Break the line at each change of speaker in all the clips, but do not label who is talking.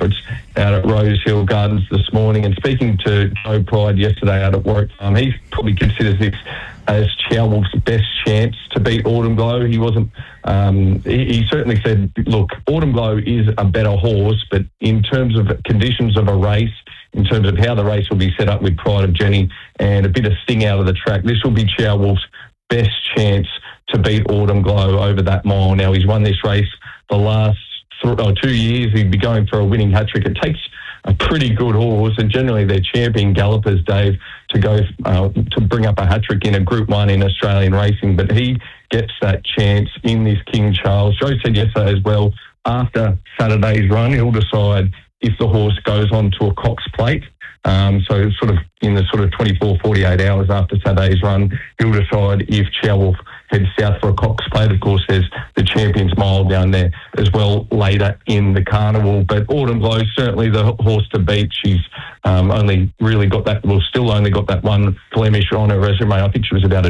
conference out at Rosehill Gardens this morning, and speaking to Joe Pride yesterday out at Warwick Farm, he probably considers this as Chow Wolf's best chance to beat Autumn Glow. He wasn't. He certainly said, look, Autumn Glow is a better horse, but in terms of conditions of a race, in terms of how the race will be set up with Pride of Jenny and a bit of sting out of the track, this will be Chow Wolf's best chance to beat Autumn Glow over that mile. Now, he's won this race the last 2 years. He'd be going for a winning hat-trick. It takes a pretty good horse, and generally they're champion gallopers, Dave, to go to bring up a hat-trick in a Group 1 in Australian racing, but he gets that chance in this King Charles. Joe said yesterday as well, after Saturday's run, he'll decide if the horse goes on to a Cox Plate. So sort of in the sort of 24, 48 hours after Saturday's run, he'll decide if Chow Wolf heads south for a Cox Plate. Of course, there's the Champions Mile down there as well later in the carnival. But Autumn Glow, certainly the horse to beat. She's only really got that, well, still only got that one blemish on her resume. I think she was about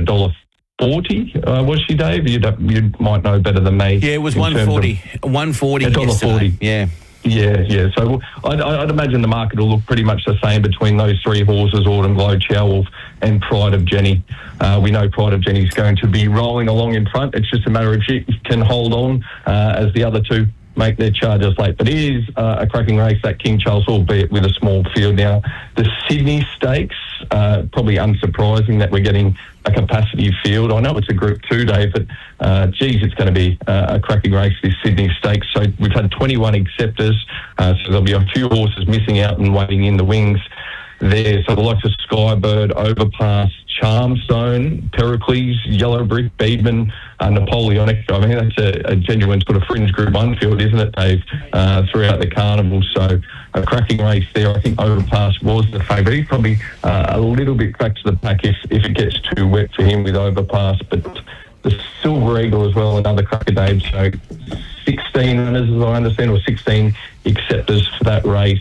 $1.40, was she, Dave? You might know better than me.
Yeah, it was $1.40. $1.40 yesterday. Yeah.
Yeah. So I'd imagine the market will look pretty much the same between those three horses, Autumn Glow, Chow Wolf and Pride of Jenny. We know Pride of Jenny is going to be rolling along in front. It's just a matter of she can hold on as the other two make their charges late. But it is a cracking race, that King Charles, albeit with a small field. Now, the Sydney Stakes, probably unsurprising that we're getting a capacity field. I know it's a Group 2, Dave, but it's going to be a cracking race, this Sydney Stakes. So we've had 21 acceptors, so there'll be a few horses missing out and waiting in the wings there. So the likes of Skybird, Overpass, Charmstone, Pericles, Yellow Brick, Beedman, Napoleonic. I mean, that's a genuine sort of fringe Group 1 field, isn't it, Dave, throughout the carnival. So a cracking race there. I think Overpass was the favourite. He's probably a little bit back to the pack if it gets too wet for him with Overpass. But the Silver Eagle as well, another cracker, Dave. So 16 runners, as I understand, or 16 acceptors for that race.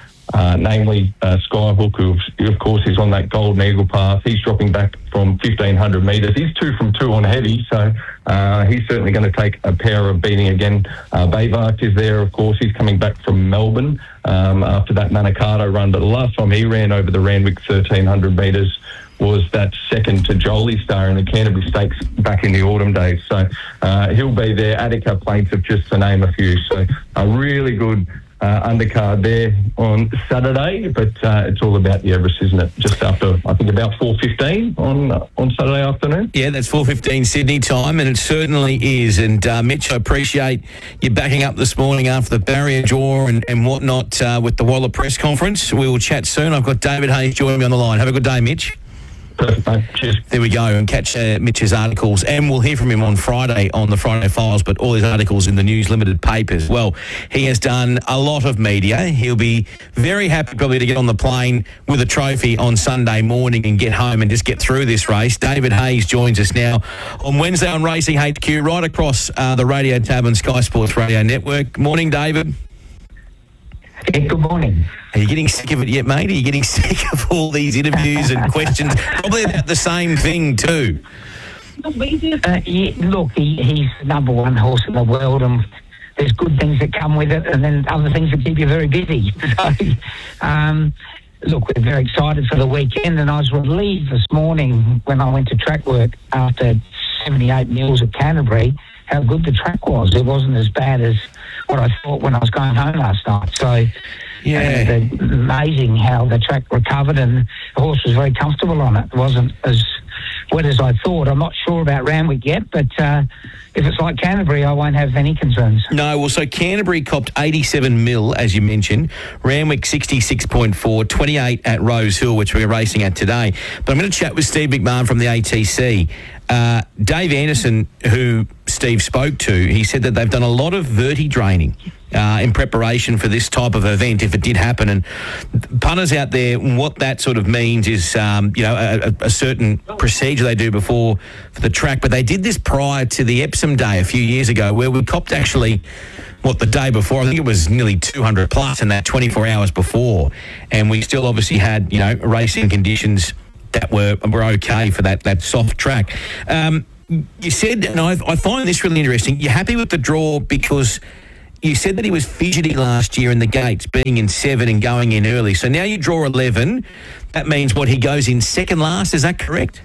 Namely Skyhook, who of course is on that Golden Eagle path. He's dropping back from 1,500 metres. He's 2 from 2 on heavy, so he's certainly going to take a pair of beating again. Bayvark is there, of course. He's coming back from Melbourne after that Manicato run, but the last time he ran over the Randwick 1,300 metres was that second to Jolie Star in the Canterbury Stakes back in the autumn days. So he'll be there. Attica Plaintiff, just to name a few. So a really good undercard there on Saturday, but it's all about the Everest, isn't it? Just after, I think, about 4:15 on Saturday afternoon.
Yeah, that's 4:15 Sydney time, and it certainly is. And Mitch, I appreciate you backing up this morning after the barrier draw and whatnot with the Waller press conference. We will chat soon. I've got David Hayes joining me on the line. Have a good day, Mitch.
Perfect, mate. Cheers.
There we go, and catch Mitch's articles, and we'll hear from him on Friday on the Friday Files, but all his articles in the News Limited papers. Well, he has done a lot of media. He'll be very happy probably to get on the plane with a trophy on Sunday morning and get home and just get through this race. David Hayes joins us now on Wednesday on Racing HQ, right across the radio tab on Sky Sports Radio Network. Morning, David.
Hey, good morning.
Are you getting sick of it yet, mate? Are you getting sick of all these interviews and questions? Probably about the same thing too.
He's the number one horse in the world, and there's good things that come with it, and then other things that keep you very busy. So, we're very excited for the weekend, and I was relieved this morning when I went to track work after 78 meals at Canterbury, how good the track was. It wasn't as bad as what I thought when I was going home last night. So, amazing how the track recovered, and the horse was very comfortable on it. It wasn't as wet as I thought. I'm not sure about Randwick yet, but if it's like Canterbury, I won't have any concerns.
No, well, so Canterbury copped 87 mil, as you mentioned. Randwick 66.4, 28 at Rose Hill, which we're racing at today. But I'm going to chat with Steve McMahon from the ATC. Dave Anderson, who Steve spoke to, he said that they've done a lot of verti-draining in preparation for this type of event, if it did happen. And punters out there, what that sort of means is, a certain procedure they do before for the track. But they did this prior to the Epsom Day a few years ago, where we copped actually, the day before, I think it was nearly 200 plus in that 24 hours before. And we still obviously had, racing conditions that were okay for that soft track. You said, and I find this really interesting, you're happy with the draw because you said that he was fidgety last year in the gates, being in 7 and going in early. So now you draw 11. That means he goes in second last. Is that correct?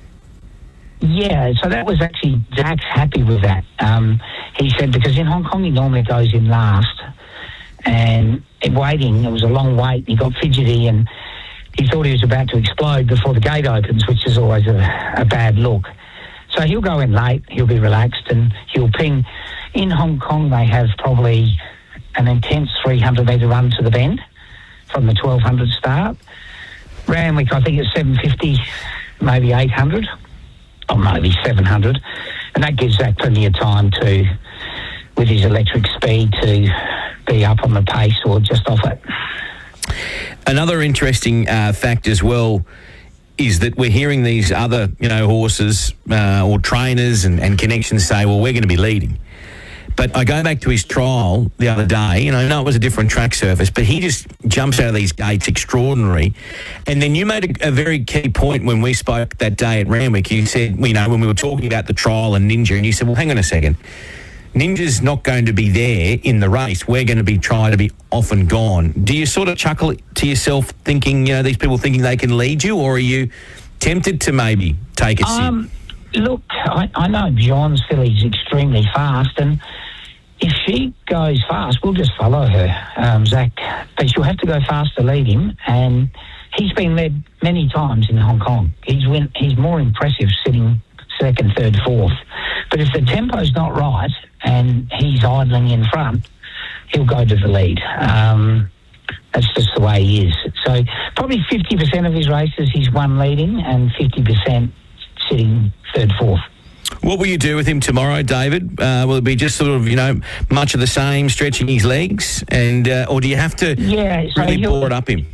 Yeah, so that was actually, Zach's happy with that. He said because in Hong Kong he normally goes in last, and waiting, it was a long wait, he got fidgety and he thought he was about to explode before the gate opens, which is always a bad look. So he'll go in late, he'll be relaxed and he'll ping. In Hong Kong they have probably an intense 300-metre run to the bend from the 1200 start. Randwick, I think it's 750, maybe 800. Or maybe 700, and that gives Zach plenty of time to, with his electric speed, to be up on the pace or just off it.
Another interesting fact as well is that we're hearing these other, horses or trainers and connections say, well, we're going to be leading. But I go back to his trial the other day, and I know it was a different track surface, but he just jumps out of these gates extraordinary. And then you made a very key point when we spoke that day at Randwick. You said, when we were talking about the trial and Ninja, and you said, well, hang on a second. Ninja's not going to be there in the race. We're going to be trying to be off and gone. Do you sort of chuckle to yourself thinking, these people thinking they can lead you, or are you tempted to maybe take a sit?
Look, I know John's filly's extremely fast, and if she goes fast, we'll just follow her, Zach. But she'll have to go fast to lead him, and he's been led many times in Hong Kong. He's more impressive sitting second, third, fourth. But if the tempo's not right and he's idling in front, he'll go to the lead. That's just the way he is. So probably 50% of his races he's won leading and 50% sitting third, fourth.
What will you do with him tomorrow, David? Will it be just sort of, much of the same, stretching his legs? And or do you have to really bore it up him?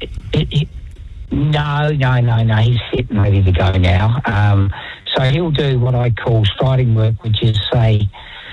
No. He's fit and ready to go now. So he'll do what I call striding work, which is, say,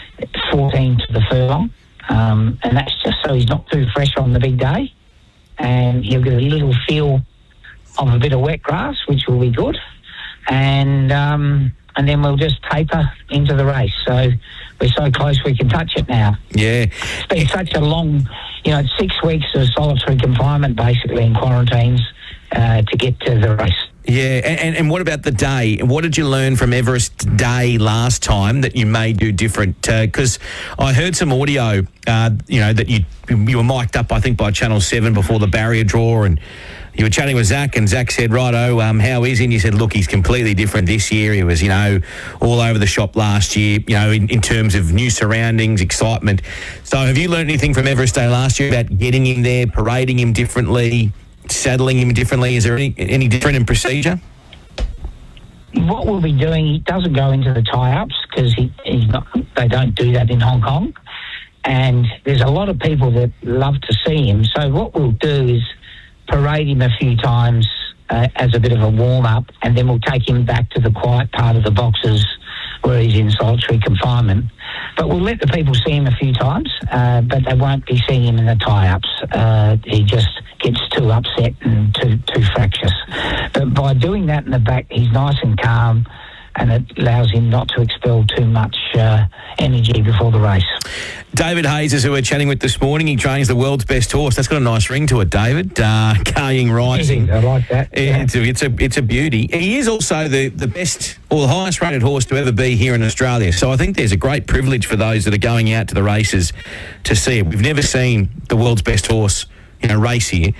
14 to the furlong. And that's just so he's not too fresh on the big day. And he'll get a little feel of a bit of wet grass, which will be good. And then we'll just taper into the race. So we're so close we can touch it now.
Yeah.
It's been such a long, 6 weeks of solitary confinement, basically, in quarantines to get to the race.
Yeah, and what about the day? What did you learn from Everest Day last time that you may do different? Because I heard some audio, that you were mic'd up, I think, by Channel 7 before the barrier draw, and you were chatting with Zach, and Zach said, righto, how is he? And you said, look, he's completely different this year. He was, all over the shop last year, in terms of new surroundings, excitement. So have you learned anything from Everest Day last year about getting him there, parading him differently, saddling him differently? Is there any different in procedure?
What we'll be doing, he doesn't go into the tie-ups because they don't do that in Hong Kong. And there's a lot of people that love to see him. So what we'll do is parade him a few times as a bit of a warm-up, and then we'll take him back to the quiet part of the boxes where he's in solitary confinement. But we'll let the people see him a few times, but they won't be seeing him in the tie-ups. He just gets too upset and too fractious. But by doing that in the back, he's nice and calm, and it allows him not to expel too much energy before the race.
David Hayes is who we're chatting with this morning. He trains the world's best horse. That's got a nice ring to it, David. Ka Ying Rising.
I like that. Yeah.
It's a beauty. He is also the best or the highest rated horse to ever be here in Australia. So I think there's a great privilege for those that are going out to the races to see it. We've never seen the world's best horse in a race here.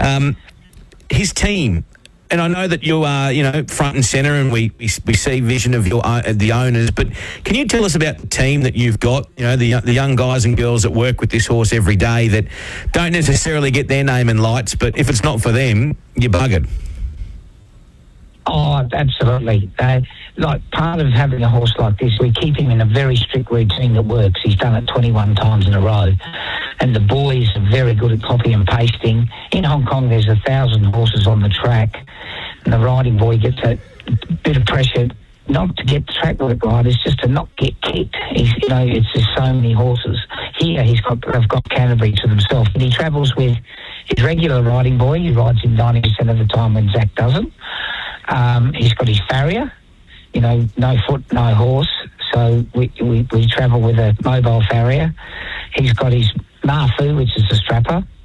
His team. And I know that you are, front and centre, and we see vision of the owners. But can you tell us about the team that you've got? The young guys and girls that work with this horse every day that don't necessarily get their name in lights, but if it's not for them, you're buggered.
Oh, absolutely. Part of having a horse like this, we keep him in a very strict routine that works. He's done it 21 times in a row. And the boys are very good at copy and pasting. In Hong Kong, there's 1,000 horses on the track. And the riding boy gets a bit of pressure not to get the track work right, it's just to not get kicked. It's just so many horses. Here, they've got Canterbury to themselves. But he travels with his regular riding boy. He rides him 90% of the time when Zach doesn't. He's got his farrier, no foot, no horse. So we travel with a mobile farrier. He's got his Nafu, which is the strapper.